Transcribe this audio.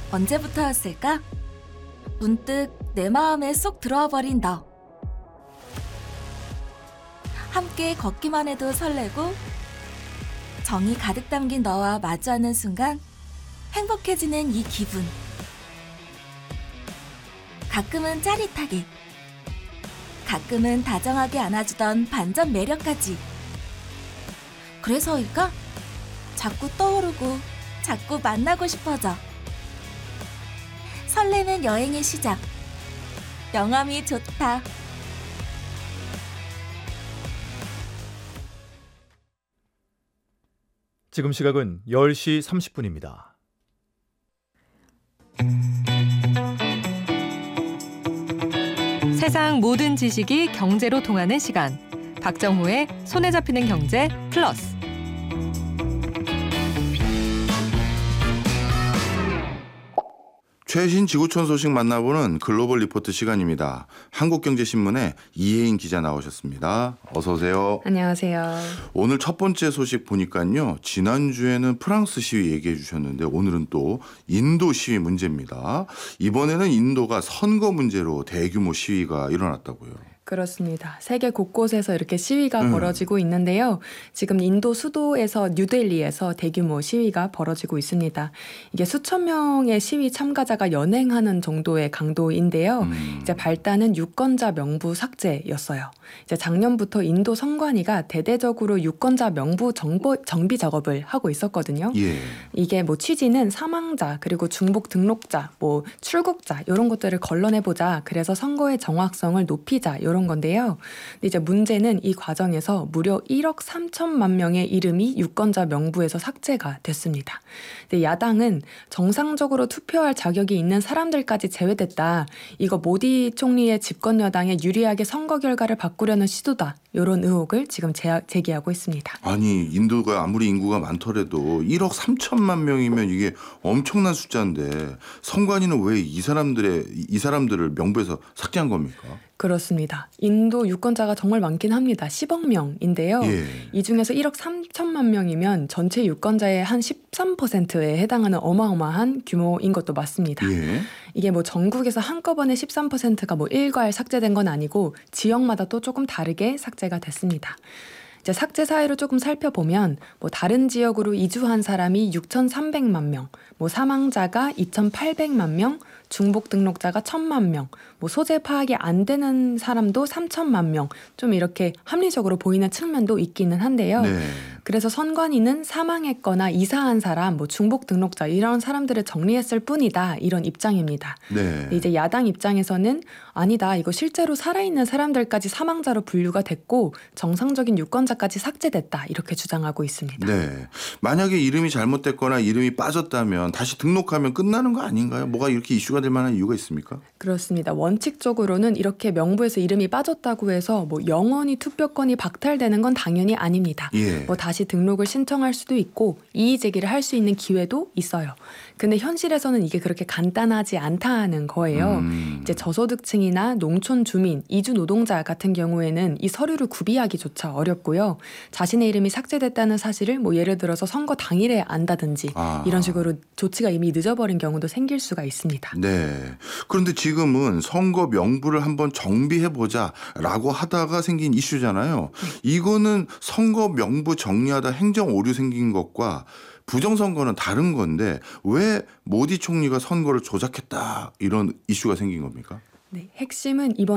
언제부터였을까? 문득 내 마음에 쏙 들어와 버린 너. 함께 걷기만 해도 설레고 정이 가득 담긴 너와 마주하는 순간 행복해지는 이 기분. 가끔은 짜릿하게, 가끔은 다정하게 안아주던 반전 매력까지. 그래서일까? 자꾸 떠오르고 자꾸 만나고 싶어져. 설레는 여행의 시작. 영암이 좋다. 지금 시각은 10시 30분입니다. 세상 모든 지식이 경제로 통하는 시간. 박정호의 손에 잡히는 경제 플러스. 최신 지구촌 소식 만나보는 글로벌 리포트 시간입니다. 한국경제신문의 이혜인 기자 나오셨습니다. 어서 오세요. 안녕하세요. 오늘 첫 번째 소식 보니까요. 지난주에는 프랑스 시위 얘기해 주셨는데 오늘은 또 인도 시위 문제입니다. 이번에는 인도가 선거 문제로 대규모 시위가 일어났다고요. 그렇습니다. 세계 곳곳에서 이렇게 시위가 벌어지고 있는데요. 지금 인도 수도에서 뉴델리에서 대규모 시위가 벌어지고 있습니다. 이게 수천 명의 시위 참가자가 연행하는 정도의 강도인데요. 이제 발단은 유권자 명부 삭제였어요. 이제 작년부터 인도 선관위가 대대적으로 유권자 명부 정비 작업을 하고 있었거든요. 예. 이게 뭐 취지는 사망자 그리고 중복 등록자, 뭐 출국자 이런 것들을 걸러내보자. 그래서 선거의 정확성을 높이자 이런 건데요. 근데 이제 문제는 이 과정에서 무려 1억 3천만 명의 이름이 유권자 명부에서 삭제가 됐습니다. 근데 야당은 정상적으로 투표할 자격이 있는 사람들까지 제외됐다. 이거 모디 총리의 집권 여당에 유리하게 선거 결과를 바꾸려는 시도다. 이런 의혹을 지금 제기하고 있습니다. 아니 인도가 아무리 인구가 많더라도 1억 3천만 명이면 이게 엄청난 숫자인데 선관위는 왜 이 사람들을 명부에서 삭제한 겁니까? 그렇습니다. 인도 유권자가 정말 많긴 합니다. 10억 명인데요. 예. 이 중에서 1억 3천만 명이면 전체 유권자의 한 13%에 해당하는 어마어마한 규모인 것도 맞습니다. 예. 이게 뭐 전국에서 한꺼번에 13%가 뭐 일괄 삭제된 건 아니고 지역마다 또 조금 다르게 삭제가 됐습니다. 이제 삭제 사유를 조금 살펴보면 뭐 다른 지역으로 이주한 사람이 6,300만 명, 뭐 사망자가 2,800만 명, 중복 등록자가 1,000만 명, 뭐 소재 파악이 안 되는 사람도 3천만 명, 좀 이렇게 합리적으로 보이는 측면도 있기는 한데요. 네. 그래서 선관위는 사망했거나 이사한 사람, 뭐 중복 등록자 이런 사람들을 정리했을 뿐이다 이런 입장입니다. 네. 이제 야당 입장에서는 아니다 이거 실제로 살아있는 사람들까지 사망자로 분류가 됐고 정상적인 유권자까지 삭제됐다 이렇게 주장하고 있습니다. 네. 만약에 이름이 잘못됐거나 이름이 빠졌다면 다시 등록하면 끝나는 거 아닌가요? 뭐가 이렇게 이슈가 될 만한 이유가 있습니까? 그렇습니다. 원칙적으로는 이렇게 명부에서 이름이 빠졌다고 해서 뭐 영원히 투표권이 박탈되는 건 당연히 아닙니다. 예. 뭐 다시 등록을 신청할 수도 있고 이의 제기를 할 수 있는 기회도 있어요. 근데 현실에서는 이게 그렇게 간단하지 않다는 거예요. 이제 저소득층이나 농촌 주민, 이주 노동자 같은 경우에는 이 서류를 구비하기조차 어렵고요. 자신의 이름이 삭제됐다는 사실을 뭐 예를 들어서 선거 당일에 안다든지 이런 식으로 조치가 이미 늦어버린 경우도 생길 수가 있습니다. 네. 그런데 지금은 선거 명부를 한번 정비해보자라고 하다가 생긴 이슈잖아요. 이거는 선거 명부 정리하다 행정 오류 생긴 것과 부정선거는 다른 건데 왜 모디 총리가 선거를 조작했다 이런 이슈가 생긴 겁니까? 네, 핵심은 이번